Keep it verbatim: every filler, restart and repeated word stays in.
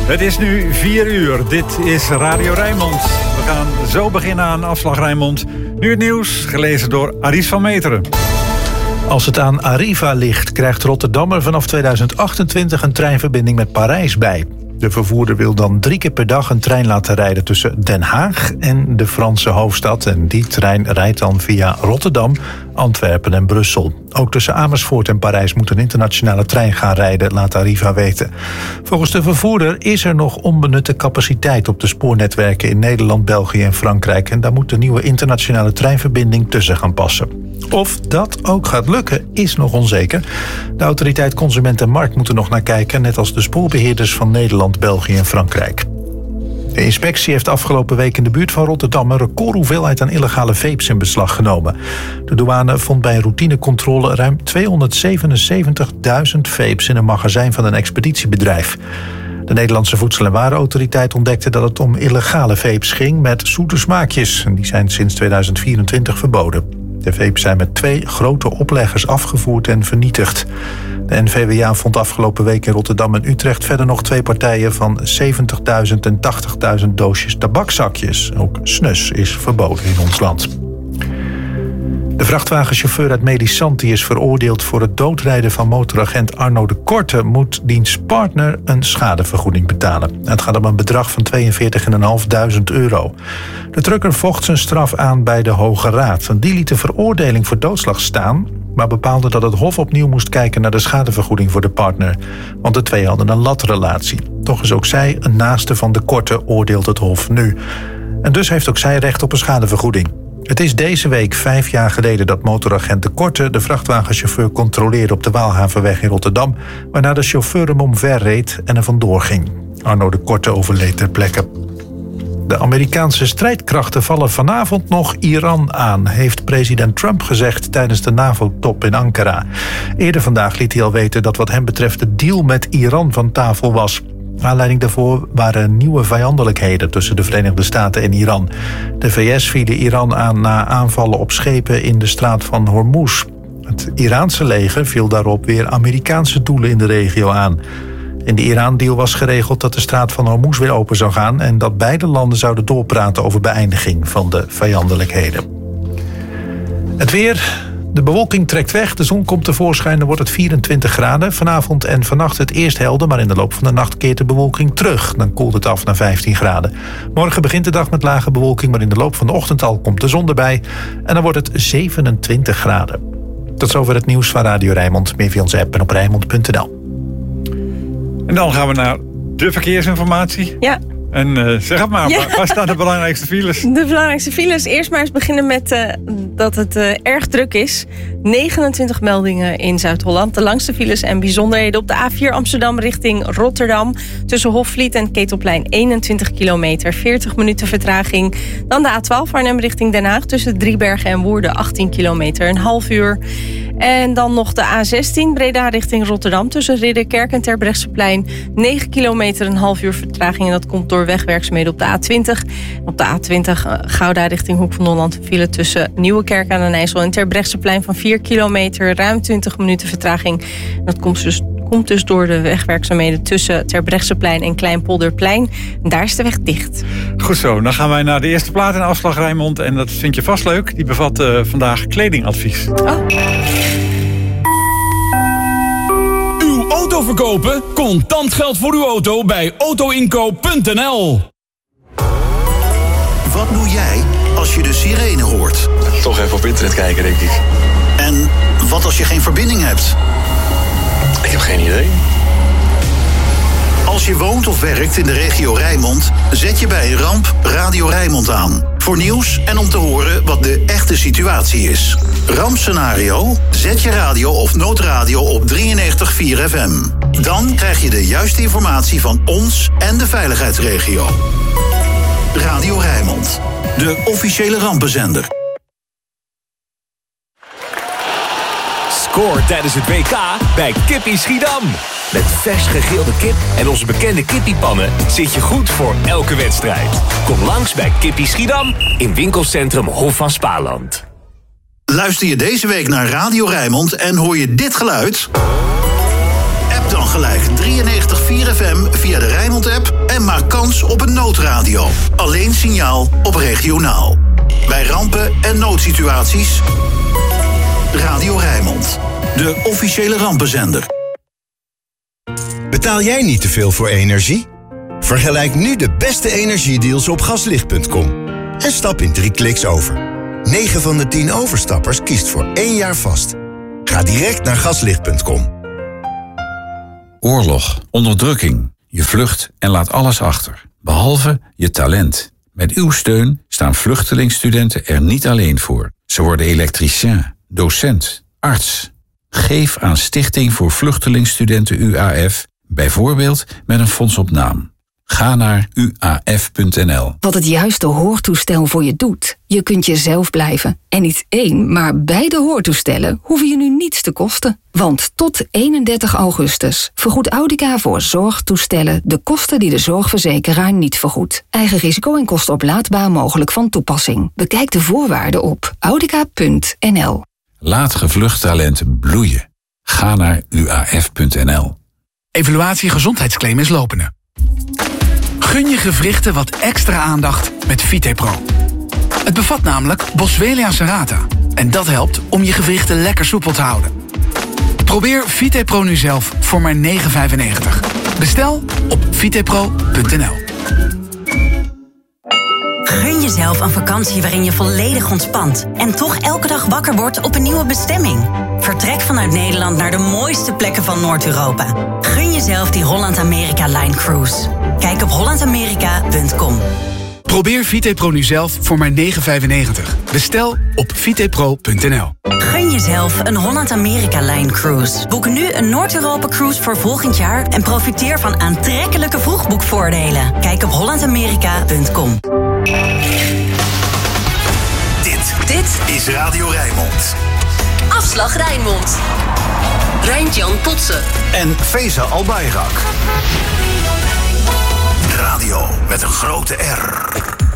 Het is nu vier uur. Dit is Radio Rijnmond. We gaan zo beginnen aan Afslag Rijnmond. Nu het nieuws, gelezen door Aries van Meteren. Als het aan Arriva ligt, krijgt Rotterdam er vanaf tweeduizend achtentwintig een treinverbinding met Parijs bij. De vervoerder wil dan drie keer per dag een trein laten rijden tussen Den Haag en de Franse hoofdstad. En die trein rijdt dan via Rotterdam, Antwerpen en Brussel. Ook tussen Amersfoort en Parijs moet een internationale trein gaan rijden, laat Arriva weten. Volgens de vervoerder is er nog onbenutte capaciteit op de spoornetwerken in Nederland, België en Frankrijk. En daar moet de nieuwe internationale treinverbinding tussen gaan passen. Of dat ook gaat lukken, is nog onzeker. De autoriteit Consument en Markt moet er nog naar kijken, net als de spoorbeheerders van Nederland, België en Frankrijk. De inspectie heeft afgelopen week in de buurt van Rotterdam een recordhoeveelheid aan illegale vapes in beslag genomen. De douane vond bij een routinecontrole ruim tweehonderdzevenenzeventigduizend vapes in een magazijn van een expeditiebedrijf. De Nederlandse Voedsel- en Warenautoriteit ontdekte dat het om illegale vapes ging met zoete smaakjes. Die zijn sinds tweeduizend vierentwintig verboden. De vapes zijn met twee grote opleggers afgevoerd en vernietigd. De N V W A vond afgelopen week in Rotterdam en Utrecht verder nog twee partijen van zeventigduizend en tachtigduizend doosjes tabakzakjes. Ook snus is verboden in ons land. De vrachtwagenchauffeur uit Medisanti is veroordeeld voor het doodrijden van motoragent Arno de Korte, moet diens partner een schadevergoeding betalen. Het gaat om een bedrag van tweeënveertigduizend vijfhonderd euro. De trucker vocht zijn straf aan bij de Hoge Raad. Die liet de veroordeling voor doodslag staan, maar bepaalde dat het Hof opnieuw moest kijken naar de schadevergoeding voor de partner. Want de twee hadden een latrelatie. Toch is ook zij een naaste van de Korte, oordeelt het Hof nu. En dus heeft ook zij recht op een schadevergoeding. Het is deze week vijf jaar geleden dat motoragent de Korte de vrachtwagenchauffeur controleerde op de Waalhavenweg in Rotterdam, waarna de chauffeur hem omver reed en er vandoor ging. Arno de Korte overleed ter plekke. De Amerikaanse strijdkrachten vallen vanavond nog Iran aan, heeft president Trump gezegd tijdens de NAVO-top in Ankara. Eerder vandaag liet hij al weten dat wat hem betreft de deal met Iran van tafel was. Aanleiding daarvoor waren nieuwe vijandelijkheden tussen de Verenigde Staten en Iran. De V S vielen Iran aan na aanvallen op schepen in de straat van Hormuz. Het Iraanse leger viel daarop weer Amerikaanse doelen in de regio aan. In de Iran-deal was geregeld dat de straat van Hormuz weer open zou gaan en dat beide landen zouden doorpraten over beëindiging van de vijandelijkheden. Het weer. De bewolking trekt weg, de zon komt tevoorschijn, dan wordt het vierentwintig graden. Vanavond en vannacht het eerst helder, maar in de loop van de nacht keert de bewolking terug. Dan koelt het af naar vijftien graden. Morgen begint de dag met lage bewolking, maar in de loop van de ochtend al komt de zon erbij. En dan wordt het zevenentwintig graden. Tot zover het nieuws van Radio Rijnmond. Meer via onze app en op rijnmond punt n l. En dan gaan we naar de verkeersinformatie. Ja. En uh, zeg het maar, ja. waar, waar staan de belangrijkste files? De belangrijkste files. Eerst maar eens beginnen met uh, dat het uh, erg druk is. negenentwintig meldingen in Zuid-Holland. De langste files en bijzonderheden op de A vier Amsterdam richting Rotterdam. Tussen Hofvliet en Ketelplein eenentwintig kilometer, veertig minuten vertraging. Dan de A twaalf Arnhem richting Den Haag. Tussen Driebergen en Woerden achttien kilometer, een half uur. En dan nog de A zestien Breda richting Rotterdam. Tussen Ridderkerk en Terbrechtseplein negen kilometer, een half uur vertraging. En dat komt door wegwerkzaamheden op de A twintig. Op de A twintig uh, Gouda richting Hoek van Holland vielen tussen Nieuwekerk aan den IJssel en Terbrechtseplein van vier kilometer, ruim twintig minuten vertraging. En dat komt dus, komt dus door de wegwerkzaamheden tussen Terbrechtseplein en Kleinpolderplein. En daar is de weg dicht. Goed zo, dan gaan wij naar de eerste plaat in Afslag Rijnmond. En dat vind je vast leuk. Die bevat uh, vandaag kledingadvies. Oh. Auto verkopen? Contant geld voor uw auto bij autoinkoop punt n l. Wat doe jij als je de sirene hoort? Toch even op internet kijken, denk ik. En wat als je geen verbinding hebt? Ik heb geen idee. Als je woont of werkt in de regio Rijnmond, zet je bij een ramp Radio Rijnmond aan. Voor nieuws en om te horen wat de echte situatie is. Rampscenario? Zet je radio of noodradio op drieënnegentig komma vier F M. Dan krijg je de juiste informatie van ons en de veiligheidsregio. Radio Rijnmond, de officiële rampenzender. Scoor tijdens het W K bij Kippie Schiedam. Met vers gegrilde kip en onze bekende kippiepannen zit je goed voor elke wedstrijd. Kom langs bij Kippie Schiedam in winkelcentrum Hof van Spaarland. Luister je deze week naar Radio Rijnmond en hoor je dit geluid? App dan gelijk drieënnegentig komma vier Luister F M via de Rijnmond-app en maak kans op een noodradio. Alleen signaal op regionaal. Bij rampen en noodsituaties... Radio Rijnmond, de officiële rampenzender. Betaal jij niet te veel voor energie? Vergelijk nu de beste energiedeals op gaslicht punt com. En stap in drie kliks over. negen van de tien overstappers kiest voor één jaar vast. Ga direct naar gaslicht punt com. Oorlog, onderdrukking. Je vlucht en laat alles achter. Behalve je talent. Met uw steun staan vluchtelingstudenten er niet alleen voor. Ze worden elektricien, docent, arts. Geef aan Stichting voor Vluchtelingstudenten U A F, bijvoorbeeld met een fonds op naam. Ga naar u a f punt n l. Wat het juiste hoortoestel voor je doet. Je kunt jezelf blijven. En niet één, maar beide hoortoestellen hoeven je nu niets te kosten. Want tot eenendertig augustus vergoedt Audica voor zorgtoestellen de kosten die de zorgverzekeraar niet vergoedt. Eigen risico en kosten oplaadbaar mogelijk van toepassing. Bekijk de voorwaarden op audica punt n l. Laat gevlucht talent bloeien. Ga naar u a f punt n l. Evaluatie gezondheidsclaim is lopende. Gun je gewrichten wat extra aandacht met VitePro. Het bevat namelijk Boswellia serrata. En dat helpt om je gewrichten lekker soepel te houden. Probeer VitePro nu zelf voor maar negen vijfennegentig. Bestel op vitepro punt n l. Gun jezelf een vakantie waarin je volledig ontspant en toch elke dag wakker wordt op een nieuwe bestemming. Vertrek vanuit Nederland naar de mooiste plekken van Noord-Europa. Gun jezelf die Holland-Amerika-Line Cruise. Kijk op holland amerika punt com. Probeer VitePro nu zelf voor maar negen vijfennegentig. Bestel op vitepro punt n l. Gun jezelf een Holland-Amerika-Line Cruise. Boek nu een Noord-Europa-cruise voor volgend jaar en profiteer van aantrekkelijke vroegboekvoordelen. Kijk op holland amerika punt com. Dit, dit is Radio Rijnmond. Afslag Rijnmond. Rijntjan Potsen. En Feza Albayrak. Radio met een grote R.